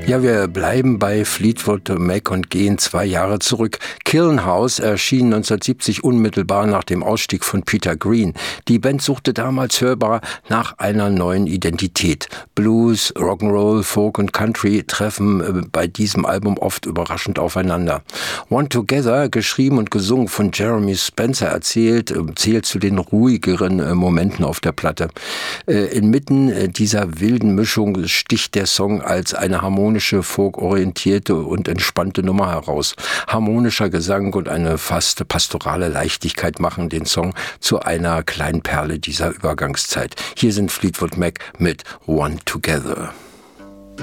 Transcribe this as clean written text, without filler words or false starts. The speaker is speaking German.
Ja, wir bleiben bei Fleetwood Mac und gehen 2 Jahre zurück. Kiln House erschien 1970 unmittelbar nach dem Ausstieg von Peter Green. Die Band suchte damals hörbar nach einer neuen Identität. Blues, Rock'n'Roll, Folk und Country treffen bei diesem Album oft überraschend aufeinander. One Together, geschrieben und gesungen von Jeremy Spencer, zählt zu den ruhigeren Momenten auf der Platte. Inmitten dieser wilden Mischung sticht der Song als eine harmonische, folkorientierte und entspannte Nummer heraus. Harmonischer Gesang und eine fast pastorale Leichtigkeit machen den Song zu einer kleinen Perle dieser Übergangszeit. Hier sind Fleetwood Mac mit One Together.